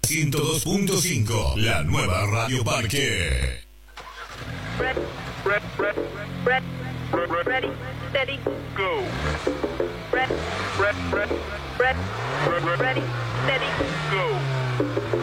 102.5, la nueva Radio Parque. Ready, steady, go. Ready, steady, go.